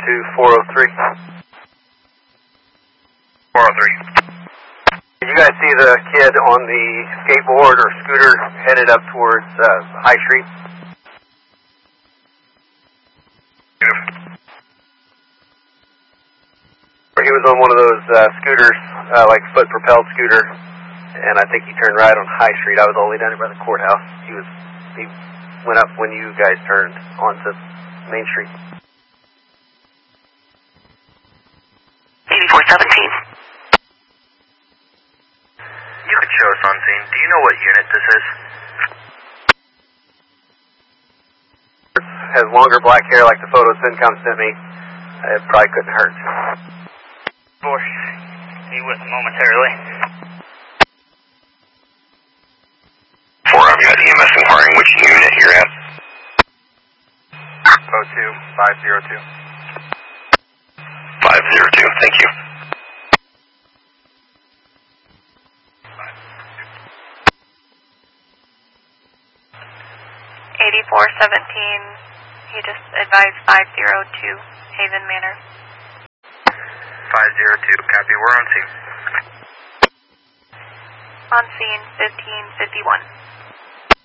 to 403. 403. Did you guys see the kid on the skateboard or scooter headed up towards High Street? He was on one of those scooters, like foot-propelled scooter, and I think he turned right on High Street. I was all the way down here by the courthouse. He went up when you guys turned onto Main Street. 8417. You could show us on scene. Do you know what unit this is? Has longer black hair like the photo Syncom sent me. It probably couldn't hurt. Boy, be with him momentarily. 4, I've got EMS inquiring which unit you're at. 02502. 502, thank you. 8417, he just advised 502 Haven Manor. 502, copy, we're on scene. On scene 1551.